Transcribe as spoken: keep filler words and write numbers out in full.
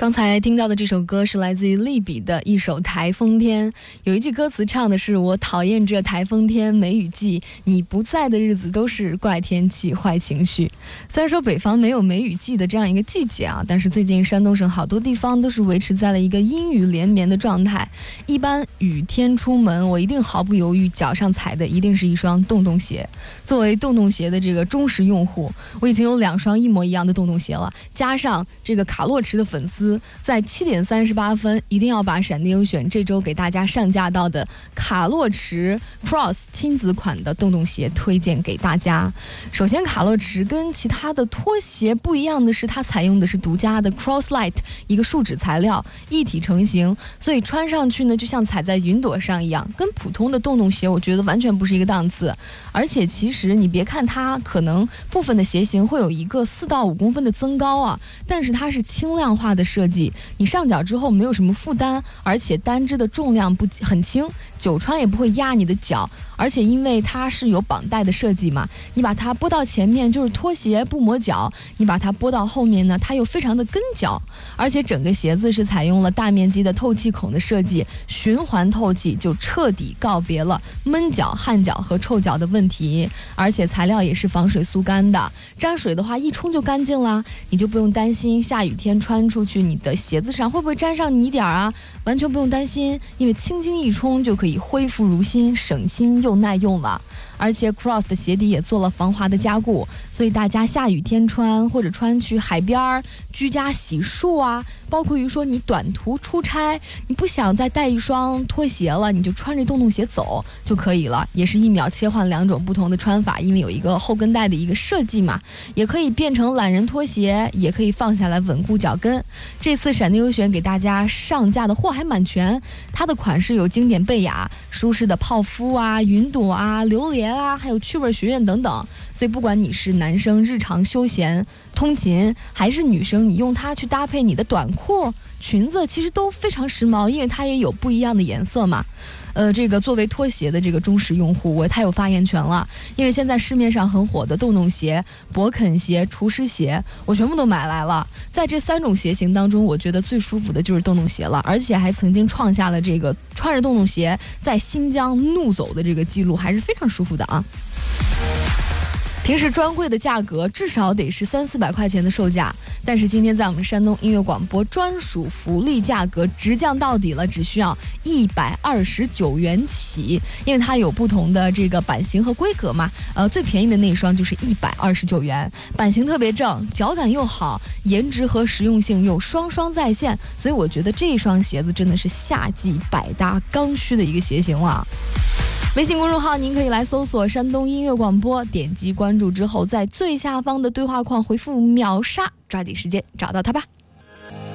刚才听到的这首歌是来自于利比的一首《台风天》，有一句歌词唱的是我讨厌这台风天梅雨季，你不在的日子都是怪天气坏情绪。虽然说北方没有梅雨季的这样一个季节啊，但是最近山东省好多地方都是维持在了一个阴雨连绵的状态。一般雨天出门，我一定毫不犹豫脚上踩的一定是一双洞洞鞋。作为洞洞鞋的这个忠实用户，我已经有两双一模一样的洞洞鞋了，加上这个卡洛驰的粉丝，在七点三十八分一定要把闪电优选这周给大家上架到的卡洛驰 Cross 亲子款的洞洞鞋推荐给大家。首先，卡洛驰跟其他的拖鞋不一样的是，它采用的是独家的 Crosslight 一个树脂材料一体成型，所以穿上去呢就像踩在云朵上一样，跟普通的洞洞鞋我觉得完全不是一个档次。而且其实你别看它可能部分的鞋型会有一个四到五公分的增高啊，但是它是轻量化的设计，你上脚之后没有什么负担，而且单只的重量不很轻，久穿也不会压你的脚。而且因为它是有绑带的设计嘛，你把它拨到前面就是拖鞋不磨脚，你把它拨到后面呢，它又非常的跟脚。而且整个鞋子是采用了大面积的透气孔的设计，循环透气，就彻底告别了闷脚、汗脚和臭脚的问题。而且材料也是防水速干的，沾水的话一冲就干净啦，你就不用担心下雨天穿出去你的鞋子上会不会沾上泥点啊，完全不用担心，因为轻轻一冲就可以恢复如新，省心又耐用了。而且 Cross 的鞋底也做了防滑的加固，所以大家下雨天穿，或者穿去海边、居家洗漱啊，包括于说你短途出差，你不想再带一双拖鞋了，你就穿着洞洞鞋走就可以了，也是一秒切换两种不同的穿法，因为有一个后跟带的一个设计嘛，也可以变成懒人拖鞋，也可以放下来稳固脚跟。这次闪电优选给大家上架的货还蛮全，它的款式有经典贝雅、舒适的泡芙啊、云朵啊、榴莲啊，还有趣味学院等等。所以不管你是男生日常休闲通勤，还是女生你用它去搭配你的短裤裙子，其实都非常时髦，因为它也有不一样的颜色嘛。呃，这个作为拖鞋的这个忠实用户，我太有发言权了，因为现在市面上很火的洞洞鞋、勃肯鞋、厨师鞋，我全部都买来了。在这三种鞋型当中，我觉得最舒服的就是洞洞鞋了，而且还曾经创下了这个穿着洞洞鞋在新疆怒走的这个记录，还是非常舒服的啊。平时专柜的价格至少得是三四百块钱的售价，但是今天在我们山东音乐广播专属福利价格直降到底了，只需要一百二十九元起，因为它有不同的这个版型和规格嘛。呃，最便宜的那一双就是一百二十九元，版型特别正，脚感又好，颜值和实用性又双双在线，所以我觉得这一双鞋子真的是夏季百搭刚需的一个鞋型了。微信公众号您可以来搜索山东音乐广播，点击关注之后，在最下方的对话框回复秒杀，抓紧时间找到它吧。